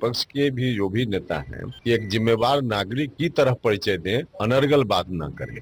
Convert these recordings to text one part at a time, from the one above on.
विपक्ष के भी जो भी नेता हैं, कि एक जिम्मेवार नागरिक की तरह परिचय दें, अनर्गल बात न करें।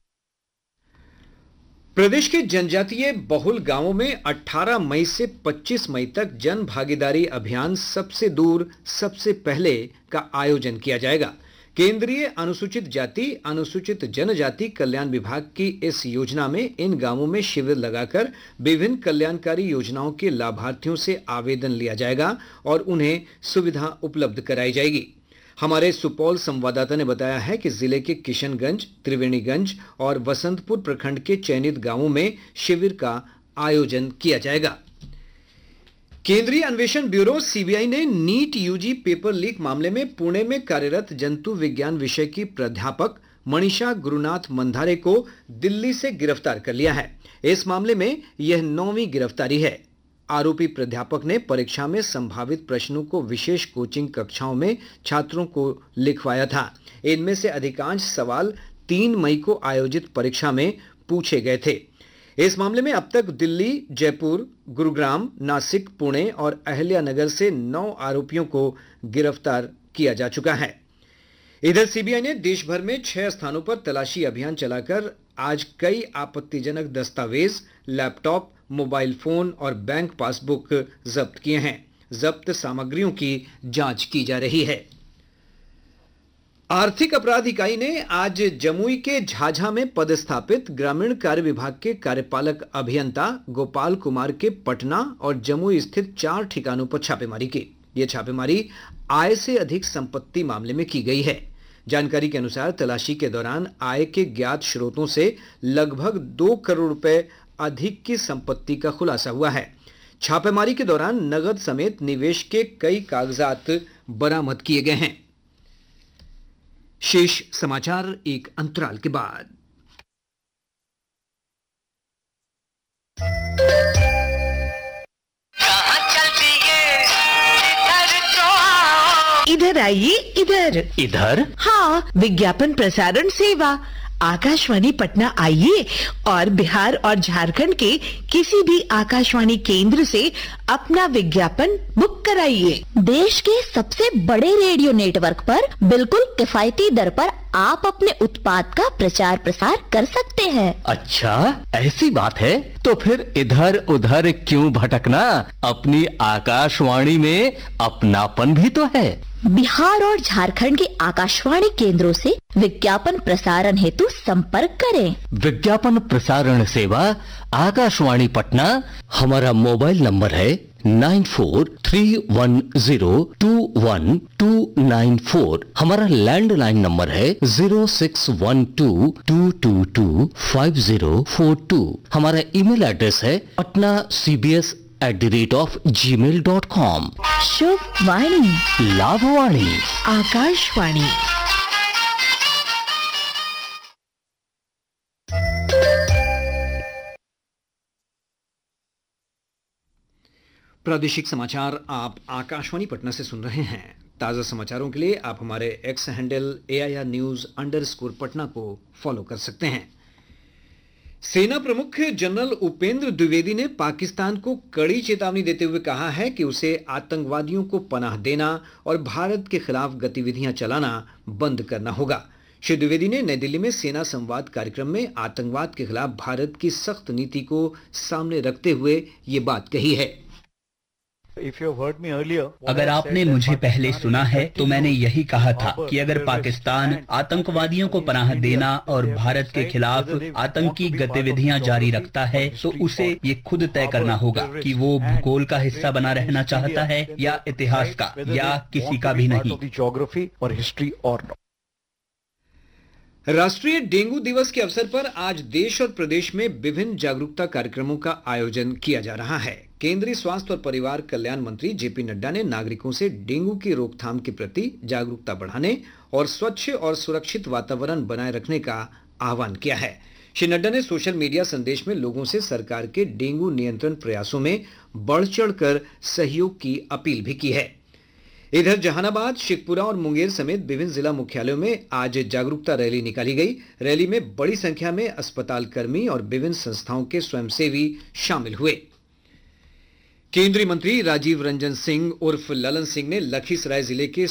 प्रदेश के जनजातीय बहुल गांवों में 18 मई से 25 मई तक जन भागीदारी अभियान सबसे दूर सबसे पहले का आयोजन किया जाएगा। केंद्रीय अनुसूचित जाति अनुसूचित जनजाति कल्याण विभाग की इस योजना में इन गांवों में शिविर लगाकर विभिन्न कल्याणकारी योजनाओं के लाभार्थियों से आवेदन लिया जाएगा और उन्हें सुविधा उपलब्ध कराई जाएगी। हमारे सुपौल संवाददाता ने बताया है कि जिले के किशनगंज, त्रिवेणीगंज और वसंतपुर प्रखंड के चयनित गांवों में शिविर का आयोजन किया जाएगा। केंद्रीय अन्वेषण ब्यूरो सीबीआई ने नीट यूजी पेपर लीक मामले में पुणे में कार्यरत जंतु विज्ञान विषय की प्राध्यापक मनीषा गुरुनाथ मंधारे को दिल्ली से गिरफ्तार कर लिया है। इस मामले में यह 9वीं गिरफ्तारी है। आरोपी प्राध्यापक ने परीक्षा में संभावित प्रश्नों को विशेष कोचिंग कक्षाओं में छात्रों को लिखवाया था। इनमें से अधिकांश सवाल 3 मई को आयोजित परीक्षा में पूछे गए थे। इस मामले में अब तक दिल्ली, जयपुर, गुरुग्राम, नासिक, पुणे और अहिल्यानगर से 9 आरोपियों को गिरफ्तार किया जा चुका है। इधर सीबीआई ने देश भर में 6 स्थानों पर तलाशी अभियान चलाकर आज कई आपत्तिजनक दस्तावेज, लैपटॉप, मोबाइल फोन और बैंक पासबुक जब्त किए हैं। जब्त सामग्रियों की जांच की जा रही है। आर्थिक अपराध इकाई ने आज जमुई के झाझा में पदस्थापित ग्रामीण कार्य विभाग के कार्यपालक अभियंता गोपाल कुमार के पटना और जमुई स्थित 4 ठिकानों पर छापेमारी की। यह छापेमारी आय से अधिक संपत्ति मामले में की गई है। जानकारी के अनुसार तलाशी के दौरान आय के ज्ञात स्रोतों से लगभग 2 करोड़ रुपए अधिक की संपत्ति का खुलासा हुआ है। छापेमारी के दौरान नगद समेत निवेश के कई कागजात बरामद किए गए हैं। शेष समाचार एक अंतराल के बाद। इधर आइए, इधर इधर। हाँ, विज्ञापन प्रसारण सेवा आकाशवाणी पटना आइए और बिहार और झारखंड के किसी भी आकाशवाणी केंद्र से अपना विज्ञापन बुक कराइए। देश के सबसे बड़े रेडियो नेटवर्क पर बिल्कुल किफायती दर पर आप अपने उत्पाद का प्रचार प्रसार कर सकते हैं। अच्छा, ऐसी बात है तो फिर इधर उधर क्यों भटकना, अपनी आकाशवाणी में अपनापन भी तो है। बिहार और झारखंड के आकाशवाणी केंद्रों से विज्ञापन प्रसारण हेतु संपर्क करें। विज्ञापन प्रसारण सेवा आकाशवाणी पटना। हमारा मोबाइल नंबर है 9431021294। हमारा लैंडलाइन नंबर है 0612225042। हमारा ईमेल एड्रेस है patnacbs@gmail.com। शुभ वाणी, लाभवाणी, आकाशवाणी। प्रादेशिक समाचार आप आकाशवाणी पटना से सुन रहे हैं। ताज़ा समाचारों के लिए आप हमारे एक्स हैंडल AIR_News_ को फॉलो कर सकते हैं। सेना प्रमुख जनरल उपेंद्र द्विवेदी ने पाकिस्तान को कड़ी चेतावनी देते हुए कहा है कि उसे आतंकवादियों को पनाह देना और भारत के खिलाफ गतिविधियां चलाना बंद करना होगा। श्री द्विवेदी ने नई दिल्ली में सेना संवाद कार्यक्रम में आतंकवाद के खिलाफ भारत की सख्त नीति को सामने रखते हुए ये बात कही है। अगर आपने मुझे पहले सुना है तो मैंने यही कहा था कि अगर पाकिस्तान आतंकवादियों को पनाह देना और भारत के खिलाफ आतंकी गतिविधियां जारी रखता है तो उसे ये खुद तय करना होगा कि वो भूगोल का हिस्सा बना रहना चाहता है या इतिहास का या किसी का भी नहीं। राष्ट्रीय डेंगू दिवस के अवसर पर आज देश और प्रदेश में विभिन्न जागरूकता कार्यक्रमों का आयोजन किया जा रहा है। केंद्रीय स्वास्थ्य और परिवार कल्याण मंत्री जेपी नड्डा ने नागरिकों से डेंगू की रोकथाम के प्रति जागरूकता बढ़ाने और स्वच्छ और सुरक्षित वातावरण बनाए रखने का आह्वान किया है। श्री नड्डा ने सोशल मीडिया संदेश में लोगों से सरकार के डेंगू नियंत्रण प्रयासों में बढ़ चढ़कर सहयोग की अपील भी की है। इधर जहानाबाद, शेखपुरा और मुंगेर समेत विभिन्न जिला मुख्यालयों में आज जागरूकता रैली निकाली गई। रैली में बड़ी संख्या में अस्पताल कर्मी और विभिन्न संस्थाओं के स्वयंसेवी शामिल हुए। केंद्रीय मंत्री राजीव रंजन सिंह उर्फ ललन सिंह ने लखीसराय जिले के